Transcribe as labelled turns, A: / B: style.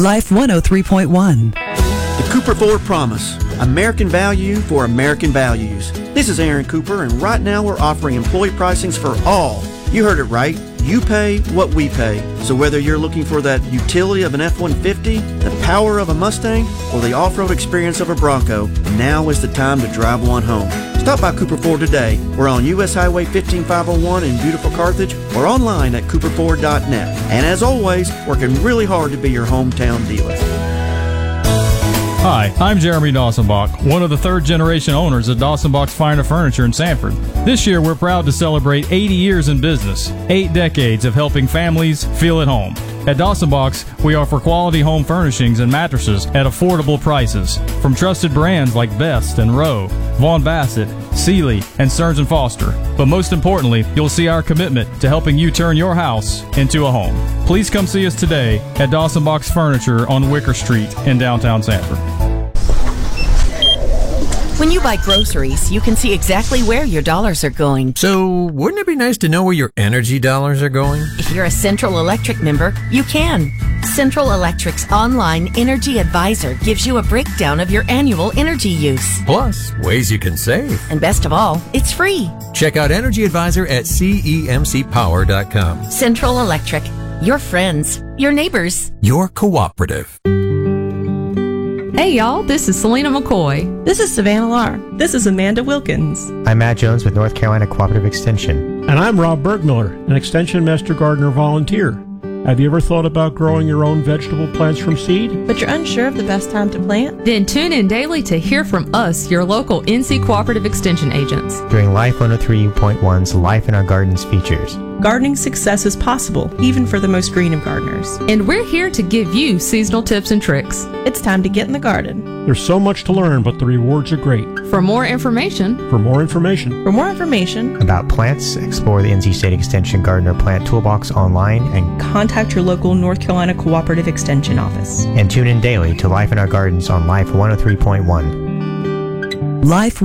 A: Life 103.1.
B: The Cooper Ford Promise. American value for American values. This is Aaron Cooper, and right now we're offering employee pricings for all. You heard it right. You pay what we pay. So whether you're looking for that utility of an F-150, the power of a Mustang, or the off-road experience of a Bronco, now is the time to drive one home. Stop by Cooper Ford today. We're on U.S. Highway 15501 in beautiful Carthage, or online at cooperford.net. And as always, working really hard to be your hometown dealer.
C: Hi, I'm Jeremy Dawsonbach, one of the third-generation owners of Dawsonbach's Finer Furniture in Sanford. This year, we're proud to celebrate 80 years in business, 8 decades of helping families feel at home. At Dawsonbach's, we offer quality home furnishings and mattresses at affordable prices from trusted brands like Best and Rowe, Vaughn Bassett, Sealy, and Stearns & Foster. But most importantly, you'll see our commitment to helping you turn your house into a home. Please come see us today at Dawsonbach's Furniture on Wicker Street in downtown Sanford.
D: When you buy groceries, you can see exactly where your dollars are going.
E: So, wouldn't it be nice to know where your energy dollars are going?
D: If you're a Central Electric member, you can. Central Electric's online Energy Advisor gives you a breakdown of your annual energy use.
E: Plus, ways you can save.
D: And best of all, it's free.
E: Check out Energy Advisor at cemcpower.com.
D: Central Electric. Your friends. Your neighbors.
E: Your cooperative.
F: Hey y'all, this is Selena McCoy.
G: This is Savannah Lar. This is Amanda Wilkins.
H: I'm Matt Jones with North Carolina Cooperative Extension.
I: And I'm Rob Bergmiller, an Extension Master Gardener volunteer. Have you ever thought about growing your own vegetable plants from seed?
G: But you're unsure of the best time to plant?
F: Then tune in daily to hear from us, your local NC Cooperative Extension agents.
H: During Life 103.1's Life in Our Gardens features.
G: Gardening success is possible, even for the most green of gardeners.
F: And we're here to give you seasonal tips and tricks.
G: It's time to get in the garden.
I: There's so much to learn, but the rewards are great.
F: For more information,
H: about plants, explore the NC State Extension Gardener Plant Toolbox online and
G: contact your local North Carolina Cooperative Extension office.
H: And tune in daily to Life in Our Gardens on Life 103.1.
A: Life